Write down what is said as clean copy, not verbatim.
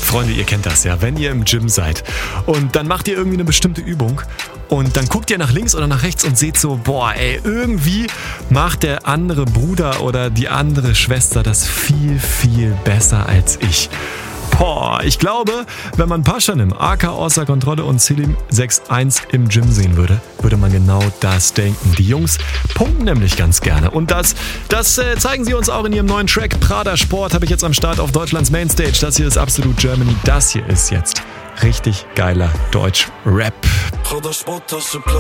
Freunde, ihr kennt das ja, wenn ihr im Gym seid und dann macht ihr irgendwie eine bestimmte Übung und dann guckt ihr nach links oder nach rechts und seht so, boah, ey, irgendwie macht der andere Bruder oder die andere Schwester das viel, viel besser als ich. Boah, ich glaube, wenn man Paschanim, AK außer Kontrolle und Selim 6'1 im Gym sehen würde, würde man genau das denken. Die Jungs pumpen nämlich ganz gerne. Und das zeigen sie uns auch in ihrem neuen Track. Prada Sport habe ich jetzt am Start auf Deutschlands Mainstage. Das hier ist Absolut Germany. Das hier ist jetzt richtig geiler Deutsch-Rap.